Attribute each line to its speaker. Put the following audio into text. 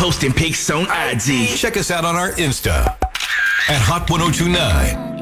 Speaker 1: posting pics on IG.
Speaker 2: Check us out on our Insta at Hot 1029.